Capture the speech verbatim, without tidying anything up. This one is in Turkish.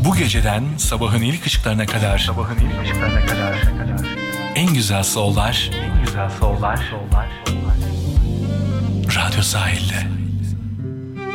Bu geceden sabahın ilk ışıklarına kadar, sabahın ilk ışıklarına kadar, en güzel soul'lar, en güzel soul'lar, Radyo Sahil'de.